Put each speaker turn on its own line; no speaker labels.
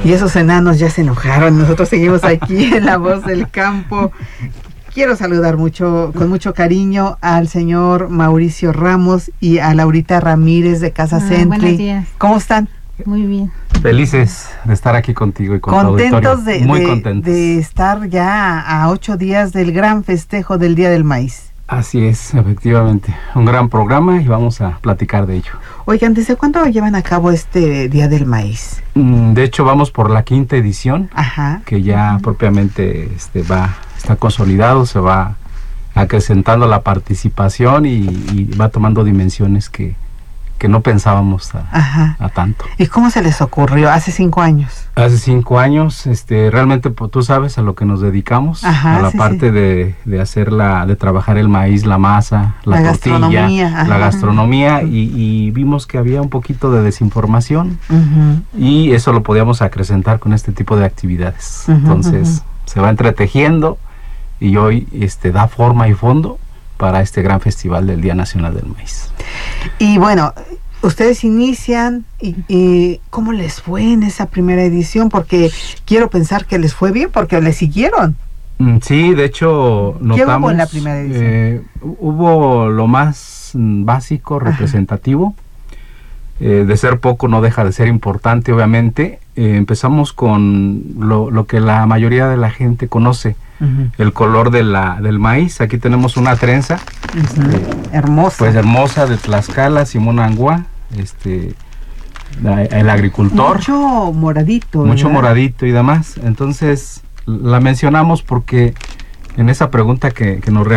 Y esos enanos ya se enojaron. Nosotros seguimos aquí en La Voz del Campo. Quiero saludar con mucho cariño al señor Mauricio Ramos y a Laurita Ramírez de Casa Centri.
Buenos días.
¿Cómo están?
Muy bien.
Felices de estar aquí contigo y con tu
Contentos
auditorio. Muy contentos
de estar ya a 8 días del gran festejo del Día del Maíz.
Así es, efectivamente. Un gran programa y vamos a platicar de ello.
Oigan, ¿desde cuándo llevan a cabo este Día del Maíz?
De hecho, vamos por la 5ª edición,
Ajá.
que ya propiamente está consolidado, se va acrecentando la participación y va tomando dimensiones que no pensábamos a tanto.
¿Y cómo se les ocurrió hace 5 años?
Hace 5 años, realmente pues, tú sabes a lo que nos dedicamos,
Ajá,
a la parte de trabajar el maíz, la masa, la tortilla,
gastronomía,
la gastronomía, y vimos que había un poquito de desinformación, y eso lo podíamos acrecentar con este tipo de actividades. Entonces, se va entretejiendo y hoy da forma y fondo para este gran festival del Día Nacional del Maíz.
Y bueno, ustedes inician y ¿cómo les fue en esa primera edición? Porque quiero pensar que les fue bien, porque les siguieron.
Sí, de hecho notamos...
¿Qué hubo en la primera edición?
Hubo lo más básico, representativo. De ser poco no deja de ser importante, obviamente. Empezamos con lo que la mayoría de la gente conoce, el color del maíz. Aquí tenemos una trenza
hermosa.
Pues hermosa, de Tlaxcala, Simón Anguá, el agricultor.
Mucho moradito.
Mucho
¿verdad?
moradito y demás. Entonces la mencionamos porque en esa pregunta que nos